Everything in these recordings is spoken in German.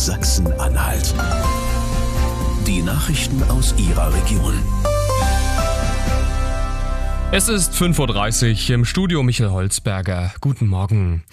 Sachsen-Anhalt. Die Nachrichten aus Ihrer Region. Es ist 5:30 Uhr, im Studio Michael Holzberger. Guten Morgen.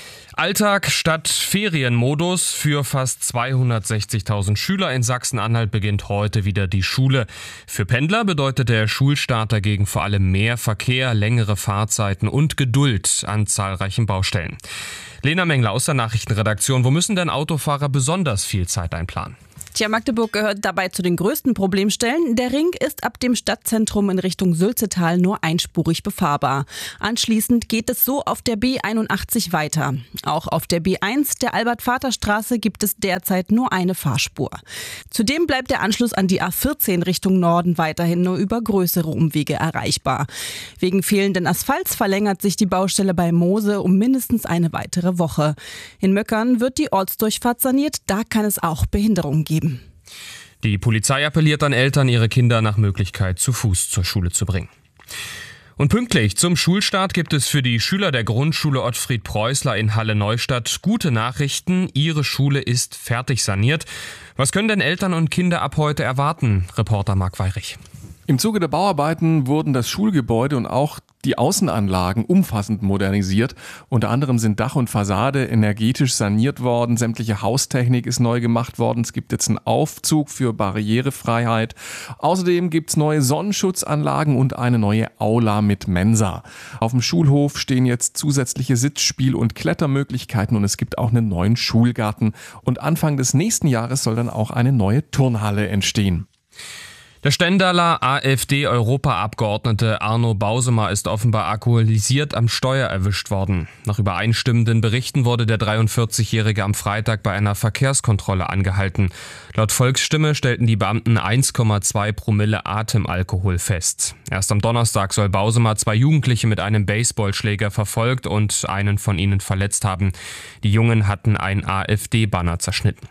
Alltag statt Ferienmodus. Für fast 260.000 Schüler in Sachsen-Anhalt beginnt heute wieder die Schule. Für Pendler bedeutet der Schulstart dagegen vor allem mehr Verkehr, längere Fahrzeiten und Geduld an zahlreichen Baustellen. Lena Mengler aus der Nachrichtenredaktion. Wo müssen denn Autofahrer besonders viel Zeit einplanen? Tja, Magdeburg gehört dabei zu den größten Problemstellen. Der Ring ist ab dem Stadtzentrum in Richtung Sülzetal nur einspurig befahrbar. Anschließend geht es so auf der B81 weiter. Auch auf der B1, der Albert-Vater-Straße, gibt es derzeit nur eine Fahrspur. Zudem bleibt der Anschluss an die A14 Richtung Norden weiterhin nur über größere Umwege erreichbar. Wegen fehlenden Asphalts verlängert sich die Baustelle bei Moose um mindestens eine weitere Woche. In Möckern wird die Ortsdurchfahrt saniert, da kann es auch Behinderungen geben. Die Polizei appelliert an Eltern, ihre Kinder nach Möglichkeit zu Fuß zur Schule zu bringen. Und pünktlich zum Schulstart gibt es für die Schüler der Grundschule Ottfried Preußler in Halle-Neustadt gute Nachrichten. Ihre Schule ist fertig saniert. Was können denn Eltern und Kinder ab heute erwarten? Reporter Marc Weyrich. Im Zuge der Bauarbeiten wurden das Schulgebäude und auch die Außenanlagen umfassend modernisiert. Unter anderem sind Dach und Fassade energetisch saniert worden. Sämtliche Haustechnik ist neu gemacht worden. Es gibt jetzt einen Aufzug für Barrierefreiheit. Außerdem gibt es neue Sonnenschutzanlagen und eine neue Aula mit Mensa. Auf dem Schulhof stehen jetzt zusätzliche Sitzspiel- und Klettermöglichkeiten und es gibt auch einen neuen Schulgarten. Und Anfang des nächsten Jahres soll dann auch eine neue Turnhalle entstehen. Der Stendaler AfD-Europaabgeordnete Arno Bausemer ist offenbar alkoholisiert am Steuer erwischt worden. Nach übereinstimmenden Berichten wurde der 43-Jährige am Freitag bei einer Verkehrskontrolle angehalten. Laut Volksstimme stellten die Beamten 1,2 Promille Atemalkohol fest. Erst am Donnerstag soll Bausemer 2 Jugendliche mit einem Baseballschläger verfolgt und einen von ihnen verletzt haben. Die Jungen hatten ein AfD-Banner zerschnitten.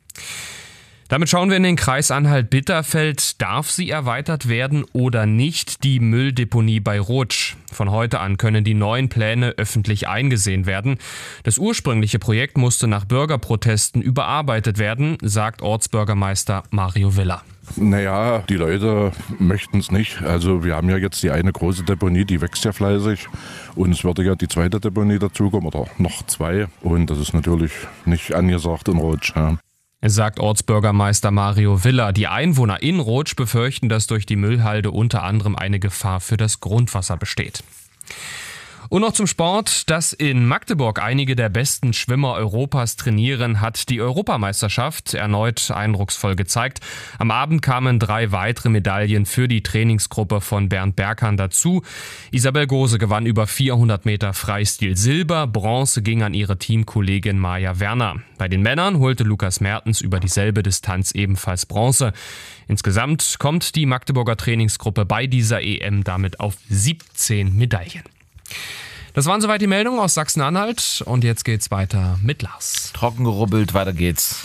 Damit schauen wir in den Kreis Anhalt-Bitterfeld. Darf sie erweitert werden oder nicht? Die Mülldeponie bei Rotsch. Von heute an können die neuen Pläne öffentlich eingesehen werden. Das ursprüngliche Projekt musste nach Bürgerprotesten überarbeitet werden, sagt Ortsbürgermeister Mario Villa. Naja, die Leute möchten es nicht. Also wir haben ja jetzt die eine große Deponie, die wächst ja fleißig. Und es würde ja die zweite Deponie dazukommen oder noch 2. Und das ist natürlich nicht angesagt in Rotsch. Ja. Sagt Ortsbürgermeister Mario Villa. Die Einwohner in Rotsch befürchten, dass durch die Müllhalde unter anderem eine Gefahr für das Grundwasser besteht. Und noch zum Sport. Dass in Magdeburg einige der besten Schwimmer Europas trainieren, hat die Europameisterschaft erneut eindrucksvoll gezeigt. Am Abend kamen 3 weitere Medaillen für die Trainingsgruppe von Bernd Berkan dazu. Isabel Gose gewann über 400 Meter Freistil Silber, Bronze ging an ihre Teamkollegin Maja Werner. Bei den Männern holte Lukas Mertens über dieselbe Distanz ebenfalls Bronze. Insgesamt kommt die Magdeburger Trainingsgruppe bei dieser EM damit auf 17 Medaillen. Das waren soweit die Meldungen aus Sachsen-Anhalt und jetzt geht's weiter mit Lars. Trockengerubbelt, weiter geht's.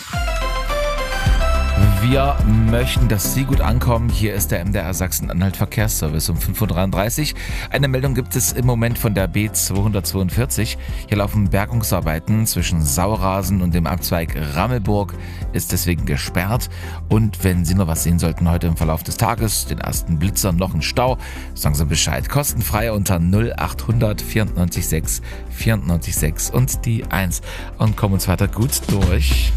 Wir möchten, dass Sie gut ankommen. Hier ist der MDR Sachsen-Anhalt Verkehrsservice um 5:33 Uhr. Eine Meldung gibt es im Moment von der B242. Hier laufen Bergungsarbeiten zwischen Sauerasen und dem Abzweig Rammelburg. Ist deswegen gesperrt. Und wenn Sie noch was sehen sollten heute im Verlauf des Tages, den ersten Blitzer, noch einen Stau, sagen Sie Bescheid. Kostenfrei unter 0800 94 6 94 6 und die 1. Und kommen uns weiter gut durch.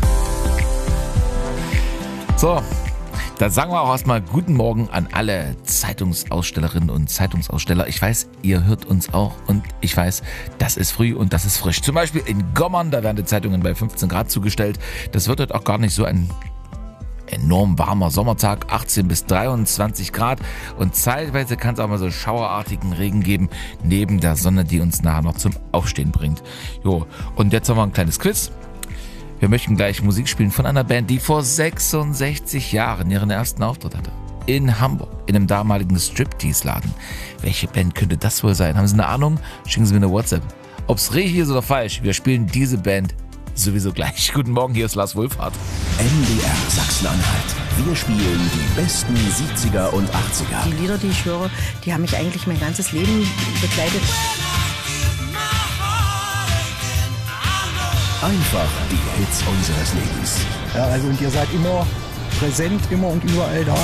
So, dann sagen wir auch erstmal guten Morgen an alle Zeitungsausstellerinnen und Zeitungsaussteller. Ich weiß, ihr hört uns auch und ich weiß, das ist früh und das ist frisch. Zum Beispiel in Gommern, da werden die Zeitungen bei 15 Grad zugestellt. Das wird dort auch gar nicht so ein enorm warmer Sommertag, 18 bis 23 Grad und zeitweise kann es auch mal so schauerartigen Regen geben, neben der Sonne, die uns nachher noch zum Aufstehen bringt. Jo, und jetzt haben wir ein kleines Quiz. Wir möchten gleich Musik spielen von einer Band, die vor 66 Jahren ihren ersten Auftritt hatte. In Hamburg, in einem damaligen Striptease-Laden. Welche Band könnte das wohl sein? Haben Sie eine Ahnung? Schicken Sie mir eine WhatsApp. Ob's richtig ist oder falsch, wir spielen diese Band sowieso gleich. Guten Morgen, hier ist Lars Wohlfahrt. MDR Sachsen-Anhalt. Wir spielen die besten 70er und 80er. Die Lieder, die ich höre, die haben mich eigentlich mein ganzes Leben begleitet. Einfach die Hits unseres Lebens. Ja, also und ihr seid immer präsent, immer und überall da.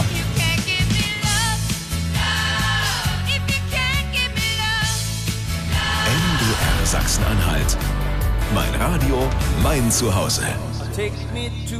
MDR Sachsen-Anhalt. Mein Radio, mein Zuhause.